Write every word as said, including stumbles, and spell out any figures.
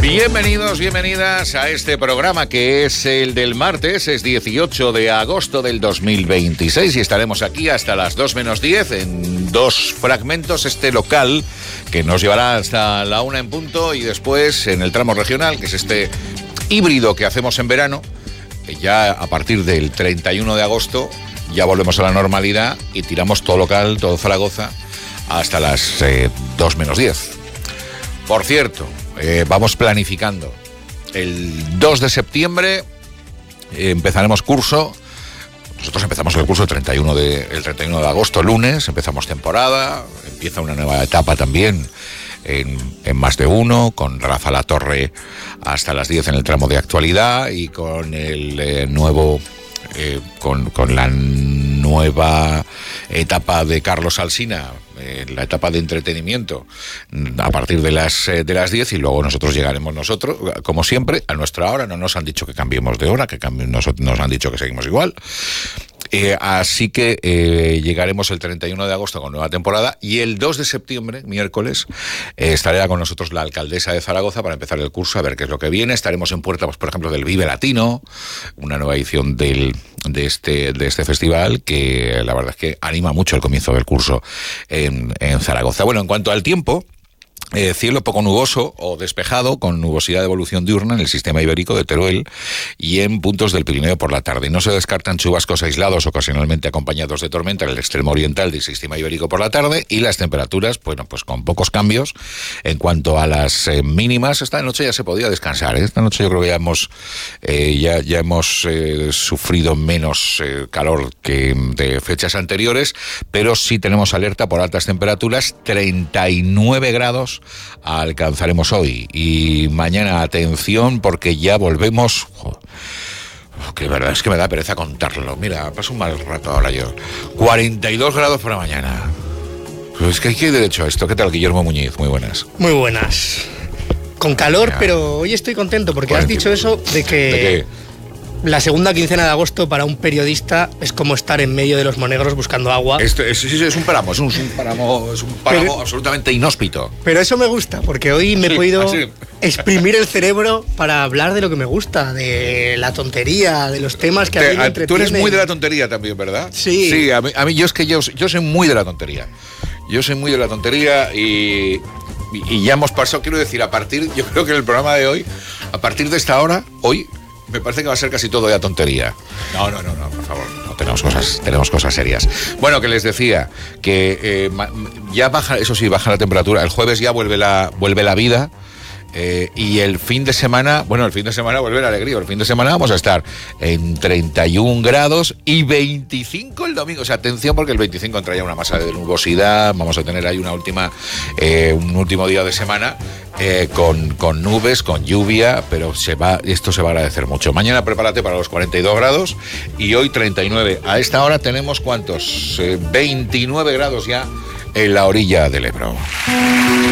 Bienvenidos, bienvenidas a este programa que es el del martes, es dieciocho de agosto del dos mil veintiséis y estaremos aquí hasta las dos menos diez en dos fragmentos, este local que nos llevará hasta la una en punto y después en el tramo regional, que es este híbrido que hacemos en verano. Ya a partir del treinta y uno de agosto ya volvemos a la normalidad y tiramos todo local, todo Zaragoza, hasta las eh, dos menos diez. Por cierto, eh, vamos planificando. El dos de septiembre eh, empezaremos curso. Nosotros empezamos el curso el treinta y uno de, el treinta y uno de agosto, lunes, empezamos temporada, empieza una nueva etapa también en, en Más de Uno, con Rafa Latorre hasta las diez en el tramo de actualidad y con el eh, nuevo, eh, con, con la nueva etapa de Carlos Alsina, eh, la etapa de entretenimiento, a partir de las, eh, de las diez, y luego nosotros llegaremos nosotros, como siempre, a nuestra hora. No nos han dicho que cambiemos de hora, que cambi- nos, nos han dicho que seguimos igual. Eh, así que eh, llegaremos el treinta y uno de agosto con nueva temporada y el dos de septiembre, miércoles, eh, estará con nosotros la alcaldesa de Zaragoza para empezar el curso, a ver qué es lo que viene. Estaremos en puerta, pues, por ejemplo, del Vive Latino, una nueva edición del, de, este, de este festival que la verdad es que anima mucho el comienzo del curso en, en Zaragoza. Bueno, en cuanto al tiempo, Eh, cielo poco nuboso o despejado, con nubosidad de evolución diurna en el sistema ibérico de Teruel y en puntos del Pirineo por la tarde. No se descartan chubascos aislados, ocasionalmente acompañados de tormenta, en el extremo oriental del sistema ibérico por la tarde, y las temperaturas, bueno, pues con pocos cambios. En cuanto a las eh, mínimas, esta noche ya se podía descansar, ¿eh? Esta noche yo creo que ya hemos, eh, ya, ya hemos eh, sufrido menos eh, calor que de fechas anteriores, pero sí tenemos alerta por altas temperaturas, treinta y nueve grados alcanzaremos hoy, y mañana atención porque ya volvemos. Joder, que verdad es que me da pereza contarlo. Mira, paso un mal rato ahora yo. cuarenta y dos grados para mañana. Pues es que hay que ir derecho a esto. ¿Qué tal, Guillermo Muñiz? Muy buenas. Muy buenas. Con calor, ya. Pero hoy estoy contento porque has dicho eso de que... ¿De qué? La segunda quincena de agosto para un periodista es como estar en medio de los monegros buscando agua. Esto es, es, es un páramo, es un, es un páramo, es un páramo pero, absolutamente inhóspito. Pero eso me gusta, porque hoy me sí, he podido así. exprimir el cerebro para hablar de lo que me gusta, de la tontería, de los temas que Te, a mí me entretienen. Tú eres muy de la tontería también, ¿verdad? Sí. Sí, a mí, a mí yo es que yo, yo soy muy de la tontería. Yo soy muy de la tontería y... Y ya hemos pasado, quiero decir, a partir, yo creo que en el programa de hoy, a partir de esta hora, hoy, me parece que va a ser casi todo ya tontería. No, no, no, no, por favor, no, tenemos cosas, tenemos cosas serias. Bueno, que les decía, que eh, ya baja, eso sí, baja la temperatura, el jueves ya vuelve la, vuelve la vida. Eh, y el fin de semana, bueno, el fin de semana vuelve la alegría. El fin de semana vamos a estar en treinta y un grados y veinticinco el domingo. O sea, atención, porque el veinticinco entra ya una masa de nubosidad. Vamos a tener ahí una última, eh, un último día de semana eh, con, con nubes, con lluvia, pero se va, esto se va a agradecer mucho. Mañana prepárate para los cuarenta y dos grados y hoy treinta y nueve. A esta hora tenemos ¿cuántos? Eh, veintinueve grados ya en la orilla del Ebro.